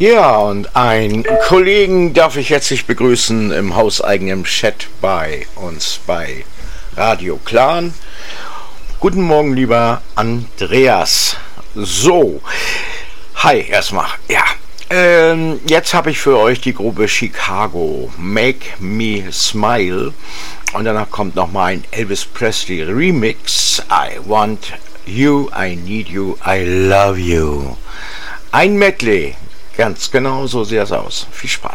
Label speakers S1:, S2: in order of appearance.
S1: Ja, und einen Kollegen darf ich herzlich begrüßen im hauseigenen Chat bei uns bei Radio Clan. Guten Morgen, lieber Andreas. So, hi erstmal. Ja, jetzt habe ich für euch die Gruppe Chicago, Make Me Smile. Und danach kommt nochmal ein Elvis Presley Remix. I want you, I need you, I love you. Ein Medley. Ganz genau, so sieht das aus. Viel Spaß.